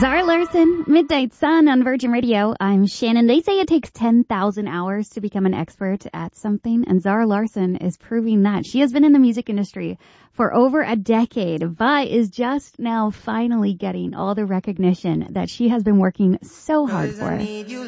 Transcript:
Zara Larsson, Midnight Sun on Virgin Radio. I'm Shannon. They say it takes 10,000 hours to become an expert at something, and Zara Larsson is proving that. She has been in the music industry for over a decade, but is just now finally getting all the recognition that she has been working so hard for.